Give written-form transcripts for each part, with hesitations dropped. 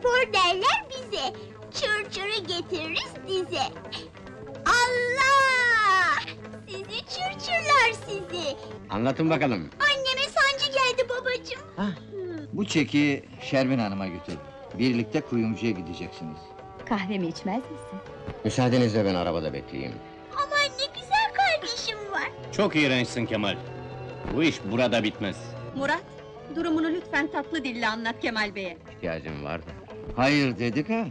spor derler bize. Çırçırı getiririz dize. Allah! Sizi çırçırlar sizi. Anlatın bakalım. Anneme sancı geldi babacığım. Bu çeki Şermin Hanım'a götür. Birlikte kuyumcuya gideceksiniz. Kahvemi içmez misin? Müsaadenizle ben arabada bekleyeyim. Aman ne güzel kardeşim var. Çok iğrençsin Kemal. Bu iş burada bitmez. Murat, durumunu lütfen tatlı dille anlat Kemal Bey'e. İhtiyacım var da. Hayır dedik ha.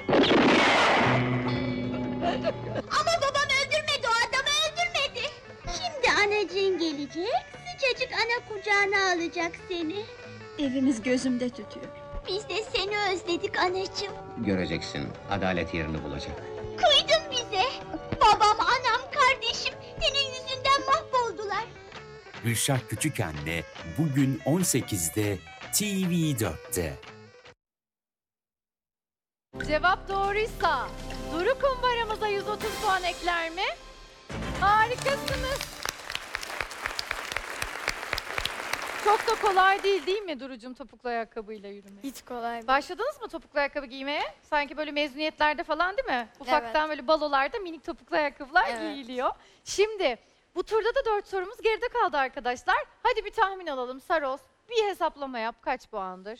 Ama babam öldürmedi, o adamı öldürmedi. Şimdi anacığın gelecek, sıcacık ana kucağına alacak seni. Evimiz gözümde tütüyor. Biz de seni özledik anacığım. Göreceksin, adalet yerini bulacak. Kıydın bize. Babam, anam, kardeşim senin yüzünden mahvoldular. Gülşah Küçükanne bugün 18'de TV4'te. Cevap doğruysa Duru kumbaramıza 130 puan ekler mi? Harikasınız. Çok da kolay değil mi Duru'cum topuklu ayakkabıyla yürümek? Hiç kolay değil. Başladınız mı topuklu ayakkabı giymeye? Sanki böyle mezuniyetlerde falan değil mi? Ufaktan böyle balolarda minik topuklu ayakkabılar giyiliyor. Şimdi bu turda da 4 sorumuz geride kaldı arkadaşlar. Hadi bir tahmin alalım Saros. Bir hesaplama yap, kaç puandır?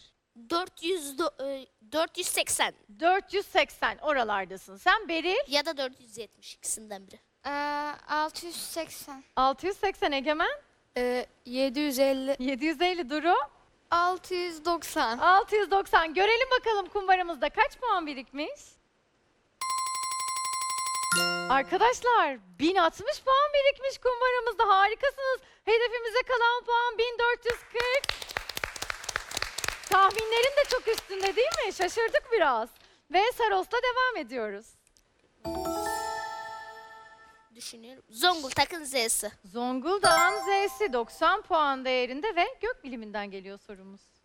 480 480 oralardasın. Sen Beril? ya da 470 ikisinden biri. 680. 680 Egemen? 750. 750 Duru? 690. 690. Görelim bakalım kumbaramızda kaç puan birikmiş? Arkadaşlar 1060 puan birikmiş kumbaramızda. Harikasınız. Hedefimize kalan puan 1440. Tahminlerin de çok üstünde değil mi? Şaşırdık biraz. Ve Saros'la devam ediyoruz. Düşünüyorum. Zonguldak'ın Z'si. Zonguldak'ın Z'si 90 puan değerinde ve gök biliminden geliyor sorumuz.